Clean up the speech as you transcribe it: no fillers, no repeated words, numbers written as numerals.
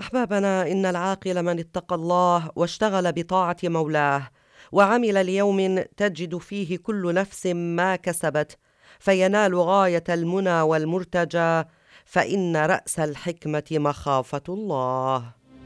أحبابنا، إن العاقل من اتقى الله واشتغل بطاعة مولاه وعمل ليوم تجد فيه كل نفس ما كسبت فينال غاية المنى والمرتجى، فإن رأس الحكمة مخافة الله.